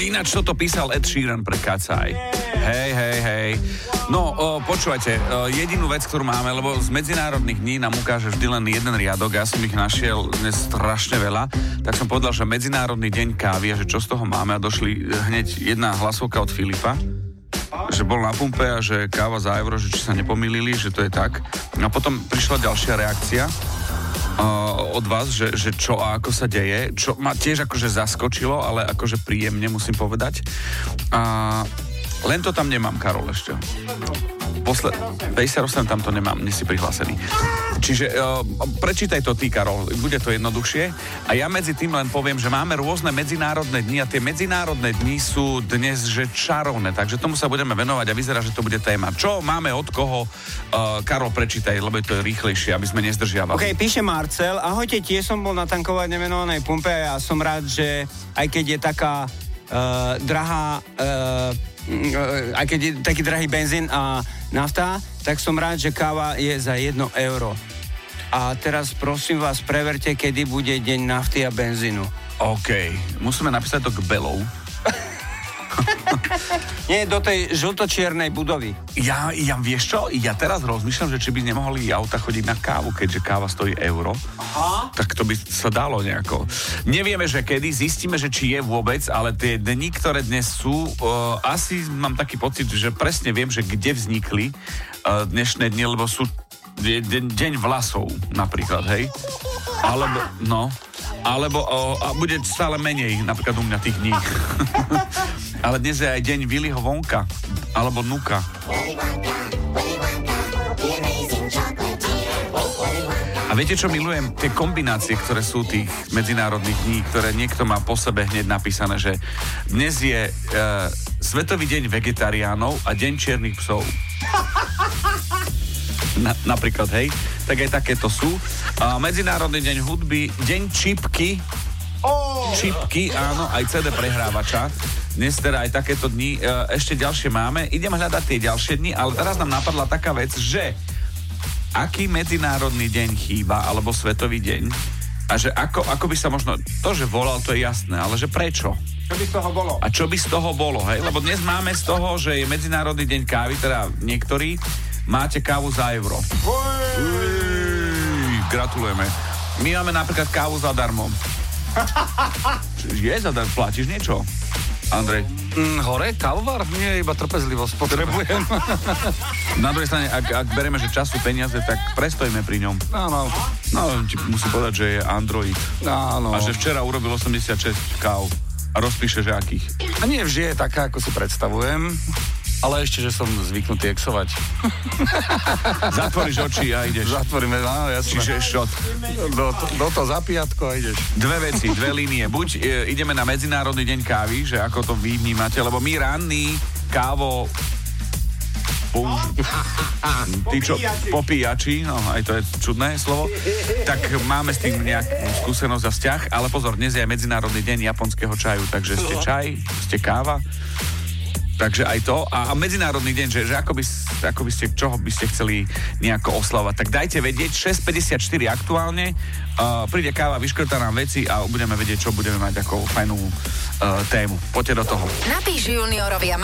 ináč toto písal Ed Sheeran pre Kacaj. Hej. No, počúvajte, jedinú vec, ktorú máme, lebo z medzinárodných dní nám ukáže vždy len jeden riadok, ja som ich našiel dnes strašne veľa, tak som povedal, že Medzinárodný deň kávy a že čo z toho máme a došli hneď jedna hlasovka od Filipa, že bol na pumpe a že káva za euro, že či sa nepomýlili, že to je tak. A potom prišla ďalšia reakcia od vás, že čo a ako sa deje, čo ma tiež akože zaskočilo, ale akože príjemne musím povedať. A len to tam nemám, Karol, ešte. 58 tam to nemám, nie si prihlásený. Čiže prečítaj to ty, Karol, bude to jednoduchšie. A ja medzi tým len poviem, že máme rôzne medzinárodné dni a tie medzinárodné dni sú dnes, že čarovné, takže tomu sa budeme venovať a vyzerá, že to bude téma. Čo máme od koho? Karol, prečítaj, lebo to je rýchlejšie, aby sme nezdržiavali. OK, píše Marcel. Ahojte, tiež som bol natankovať nemenovanej pumpe a ja som rád, že aj keď je taká drahá aj keď je taký drahý benzín a nafta, tak som rád, že káva je za 1 euro. A teraz prosím vás, preverte, kedy bude deň nafty a benzínu. OK, musíme napísať to k Belou. Nie, do tej žltočiernej budovy. Ja vieš čo? Ja teraz rozmýšľam, že či by nemohli auta chodiť na kávu, keďže káva stojí euro. Aha. Tak to by sa dalo nejako. Nevieme, že kedy, zistíme, že či je vôbec, ale tie dni, ktoré dnes sú, asi mám taký pocit, že presne viem, že kde vznikli dnešné dni, lebo sú deň vlasov napríklad, hej? Alebo bude stále menej, napríklad u mňa tých dní. Ale dnes je aj deň Willyho Wonka, alebo Nuka. A viete, čo milujem? Tie kombinácie, ktoré sú tých medzinárodných dní, ktoré niekto má po sebe hneď napísané, že dnes je Svetový deň vegetariánov a deň čiernych psov. Napríklad, hej, tak aj takéto sú. Medzinárodný deň hudby, deň čipky. Čipky, áno, aj CD prehrávača. Dnes teda aj takéto dni. Ešte ďalšie máme. Idem hľadať tie ďalšie dni, ale teraz nám napadla taká vec, že aký medzinárodný deň chýba, alebo svetový deň, a že ako by sa možno, to, že volal, to je jasné, ale že prečo? Čo by z toho bolo? A čo by z toho bolo, hej? Lebo dnes máme z toho, že je medzinárodný deň kávy, teda niektorí máte kávu za euro. Gratulujeme. My máme napríklad kávu zadarmo. Je zadarmo, platíš niečo? Andrej? Hore, kávovar? Nie, iba trpezlivosť potrebujem. Na druhej strane, ak bereme, že čas sú peniaze, tak prestojme pri ňom. Áno. No, ti musím povedať, že je Android. Áno. A že včera urobil 86 káv. A rozpíše, že akých. A nie vždy je taká, ako si predstavujem. Ale ešte, že som zvyknutý exovať. Zatvoríš oči a ideš. Zatvoríme, áno, jasné. Čiže šot. Do toho zapíjatko a ideš. Dve veci, dve línie. Buď ideme na Medzinárodný deň kávy, že ako to vy vnímate, lebo my ranní kávo tí, čo popíjači, no aj to je čudné slovo, tak máme s tým nejakú skúsenosť a vzťah, ale pozor, dnes je aj Medzinárodný deň japonského čaju, takže ste čaj, ste káva. Takže aj to. A medzinárodný deň, že ako by ste, čoho by ste chceli nejako oslavovať. Tak dajte vedieť, 6.54 aktuálne, príde káva, vyškrtá nám veci a budeme vedieť, čo budeme mať ako fajnú tému. Poďte do toho. Napíš Juniorovi a